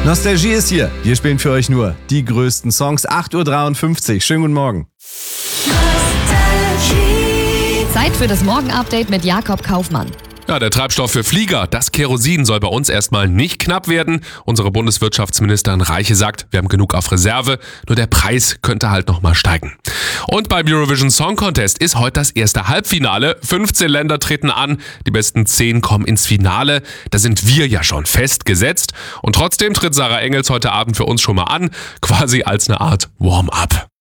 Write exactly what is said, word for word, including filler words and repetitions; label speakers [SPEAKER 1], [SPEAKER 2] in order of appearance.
[SPEAKER 1] Nostalgie ist hier. Wir spielen für euch nur die größten Songs. acht Uhr dreiundfünfzig. Schönen guten Morgen.
[SPEAKER 2] Zeit für das Morgen-Update mit Jakob Kaufmann.
[SPEAKER 3] Ja, der Treibstoff für Flieger, das Kerosin, soll bei uns erstmal nicht knapp werden. Unsere Bundeswirtschaftsministerin Reiche sagt, wir haben genug auf Reserve, nur der Preis könnte halt nochmal steigen. Und beim Eurovision Song Contest ist heute das erste Halbfinale. fünfzehn Länder treten an, die besten zehn kommen ins Finale. Da sind wir ja schon festgesetzt. Und trotzdem tritt Sarah Engels heute Abend für uns schon mal an, quasi als eine Art Warm-up.